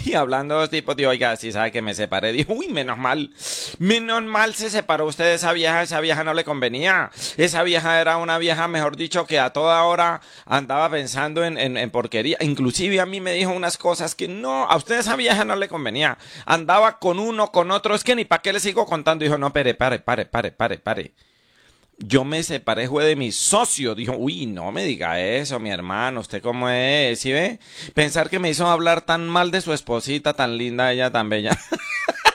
Y hablando de los tipos, dijo, oiga, si sabe que me separé. Dijo, uy, menos mal se separó usted de esa vieja no le convenía. Esa vieja era una vieja, mejor dicho, que a toda hora andaba pensando en porquería. Inclusive a mí me dijo unas cosas que no, a usted esa vieja no le convenía. Andaba con uno, con otro, es que ni para qué le sigo contando. Dijo, no, pare. Yo me separé, fue de mi socio. Dijo, uy, no me diga eso, mi hermano, ¿usted cómo es? ¿Sí ve? Pensar que me hizo hablar tan mal de su esposita, tan linda, ella, tan bella.